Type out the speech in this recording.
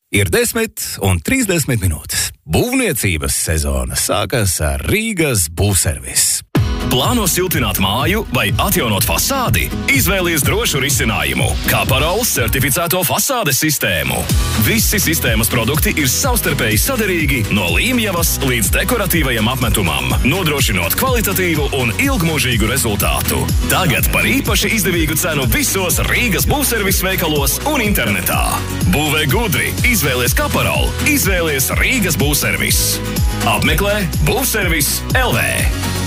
Ir 10 un 30 minūtes. Būvniecības sezona sākas ar Rīgas būvservis. Plāno siltināt māju vai atjaunot fasādi? Izvēlies drošu risinājumu – Kaparols certificēto fasādes sistēmu. Visi sistēmas produkti ir savstarpēji saderīgi no līmjavas līdz dekoratīvajam apmetumam, nodrošinot kvalitatīvu un ilgmūžīgu rezultātu. Tagad par īpaši izdevīgu cenu visos Rīgas būvservis veikalos un internetā. Būvē gudri, izvēlies Kaparolu, izvēlies Rīgas būvservis. Apmeklē būvservis LV.